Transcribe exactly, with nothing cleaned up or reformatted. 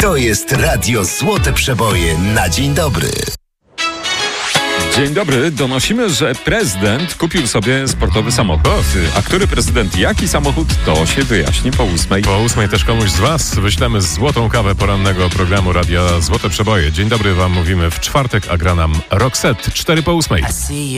To jest Radio Złote Przeboje na dzień dobry. Dzień dobry, donosimy, że prezydent kupił sobie sportowy samochód. A który prezydent, jaki samochód, to się wyjaśni po ósmej. Po ósmej też komuś z Was wyślemy złotą kawę porannego programu Radia Złote Przeboje. Dzień dobry Wam mówimy w czwartek, a gra nam Roxette, cztery po ósmej.